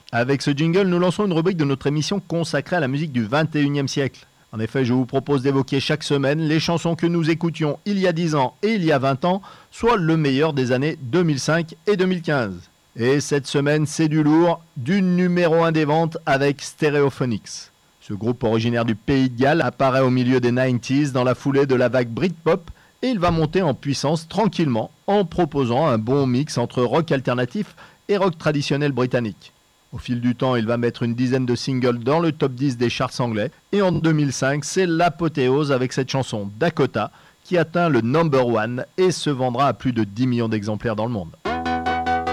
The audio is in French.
Avec ce jingle, nous lançons une rubrique de notre émission consacrée à la musique du 21e siècle. En effet, je vous propose d'évoquer chaque semaine les chansons que nous écoutions il y a 10 ans et il y a 20 ans, soit le meilleur des années 2005 et 2015. Et cette semaine, c'est du lourd, du numéro 1 des ventes avec Stereophonics. Ce groupe originaire du Pays de Galles apparaît au milieu des 90s dans la foulée de la vague Britpop et il va monter en puissance tranquillement en proposant un bon mix entre rock alternatif et rock traditionnel britannique. Au fil du temps, il va mettre une dizaine de singles dans le top 10 des charts anglais. Et en 2005, c'est l'apothéose avec cette chanson Dakota qui atteint le number 1 et se vendra à plus de 10 millions d'exemplaires dans le monde.